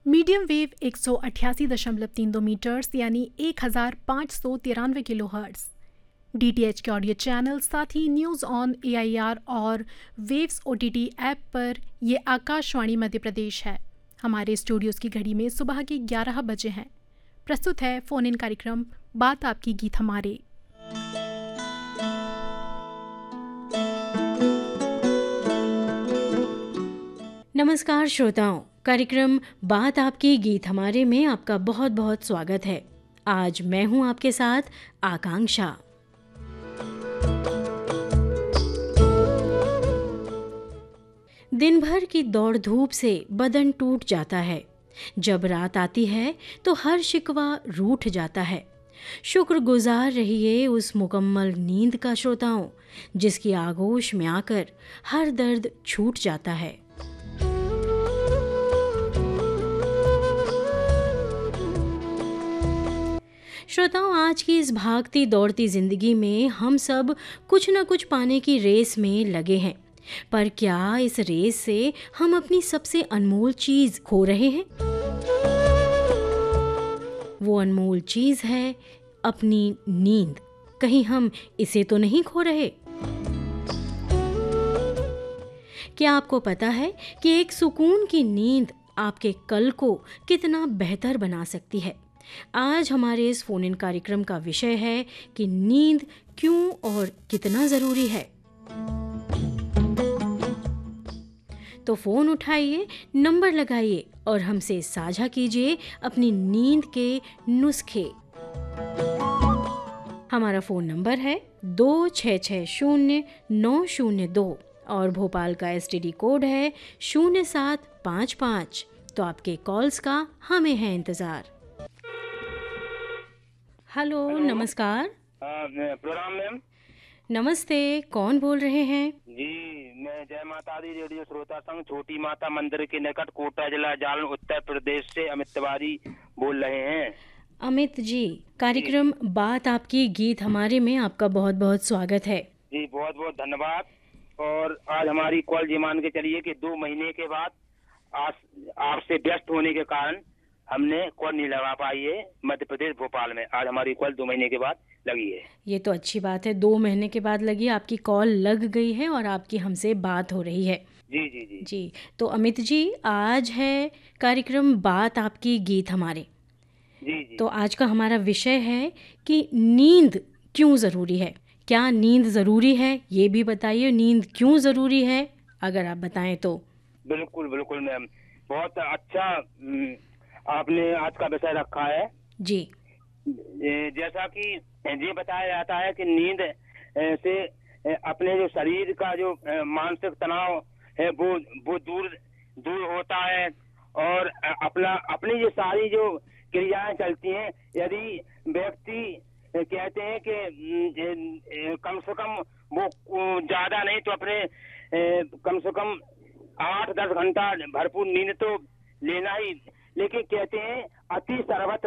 Medium wave 188.32 metres यानी 1593 kilohertz, DTH के audio channel, साथ ही न्यूज़ ऑन AIR और वेव्स OTT ऐप पर ये आकाशवाणी मध्य प्रदेश है। हमारे स्टूडियोज़ की घड़ी में सुबह के 11 बजे हैं। प्रस्तुत है फ़ोन इन कार्यक्रम बात आपकी गीत हमारे। नमस्कार श्रोताओं, कार्यक्रम बात आपकी गीत हमारे में आपका बहुत बहुत स्वागत है। आज मैं हूं आपके साथ आकांक्षा। दिन भर की दौड़ धूप से बदन टूट जाता है। जब रात आती है तो हर शिकवा रूठ जाता है। शुक्रगुजार रहिए उस मुकम्मल नींद का श्रोताओं, जिसकी आगोश में आकर हर दर्द छूट जाता है। श्रोताओं, आज की इस भागती दौड़ती जिंदगी में हम सब कुछ न कुछ पाने की रेस में लगे हैं, पर क्या इस रेस से हम अपनी सबसे अनमोल चीज खो रहे हैं? वो अनमोल चीज है अपनी नींद। कहीं हम इसे तो नहीं खो रहे? क्या आपको पता है कि एक सुकून की नींद आपके कल को कितना बेहतर बना सकती है? आज हमारे इस फोन इन कार्यक्रम का विषय है कि नींद क्यों और कितना ज़रूरी है। तो फ़ोन उठाइए, नंबर लगाइए और हमसे साझा कीजिए अपनी नींद के नुस्खे। हमारा फ़ोन नंबर है 2660-902 और भोपाल का STD कोड है 0755। तो आपके कॉल्स का हमें है इंतज़ार। हेलो, नमस्कार। प्रणाम मैम। नमस्ते, कौन बोल रहे हैं? जी, मैं जय माता दी रेडियो श्रोता संघ छोटी माता मंदिर के निकट कोटा जिला जालन उत्तर प्रदेश से अमित तिवारी बोल रहे हैं। अमित जी, कार्यक्रम बात आपकी गीत हमारे में आपका बहुत बहुत स्वागत है। जी, बहुत बहुत धन्यवाद। और आज हमारी कॉल ये मान के चलिए कि 2 महीने के बाद आपसे व्यस्त होने के कारण हमने कॉल नहीं लगा पाई है। मध्य प्रदेश भोपाल में आज हमारी कॉल 2 महीने के बाद लगी है। ये तो अच्छी बात है, 2 महीने के बाद लगी, आपकी कॉल लग गई है और आपकी हमसे बात हो रही है। जी जी जी जी, तो अमित जी, आज है कार्यक्रम बात आपकी गीत हमारे। जी जी तो आज का हमारा विषय है कि नींद क्यों ज़रूरी है। क्या नींद ज़रूरी है, ये भी बताइए। नींद क्यों ज़रूरी है, अगर आप बताएं तो। बिल्कुल बिल्कुल मैम, बहुत अच्छा आपने आज का विषय रखा है। जी, जैसा कि ये बताया जाता है कि नींद से अपने जो शरीर का जो मानसिक तनाव है वो दूर होता है और अपनी जो सारी जो क्रियाएं चलती हैं। यदि व्यक्ति कहते हैं कि कम से कम वो ज्यादा नहीं तो अपने कम से कम 8-10 घंटा भरपूर नींद तो लेना ही, लेकिन कहते हैं अति सर्वत्र